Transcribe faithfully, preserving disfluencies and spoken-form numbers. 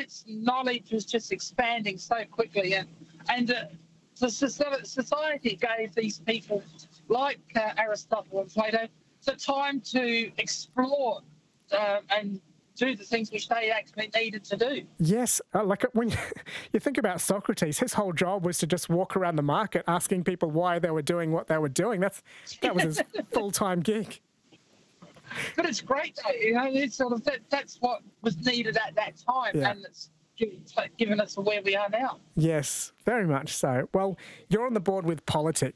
science knowledge was just expanding so quickly, and and uh, the soci- society gave these people like uh, Aristotle and Plato the time to explore uh, and do the things which they actually needed to do. Yes, uh, like when you, you think about Socrates, his whole job was to just walk around the market asking people why they were doing what they were doing. That's that was his full-time gig. But it's great, though. You know, it's sort of that, that's what was needed at that time, Yeah. and it's given us where we are now. Yes, very much so. Well, you're on the board with Politic,